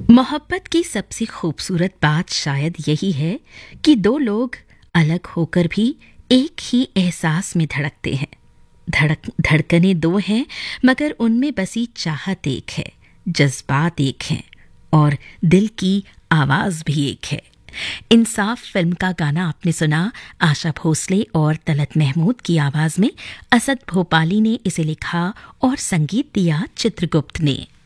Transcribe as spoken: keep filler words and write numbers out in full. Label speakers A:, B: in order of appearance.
A: मोहब्बत की सबसे खूबसूरत बात शायद यही है कि दो लोग अलग होकर भी एक ही एहसास में धड़कते हैं। धड़क धड़कनें दो हैं मगर उनमें बसी चाहत एक है, जज्बात एक हैं और दिल की आवाज़ भी एक है। इंसाफ फिल्म का गाना आपने सुना। आशा भोसले और तलत महमूद की आवाज़ में असद भोपाली ने इसे लिखा और संगीत दिया चित्रगुप्त ने।